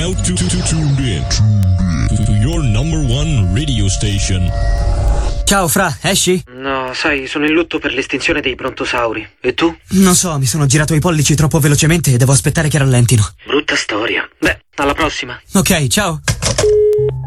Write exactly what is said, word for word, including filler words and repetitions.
now to, to, to tuned in to, to your number one radio station. Ciao Fra, esci? No, sai, sono in lutto per l'estinzione dei brontosauri. E tu? Non so, mi sono girato i pollici troppo velocemente e devo aspettare che rallentino. Brutta storia. Beh, alla prossima. Ok, ciao.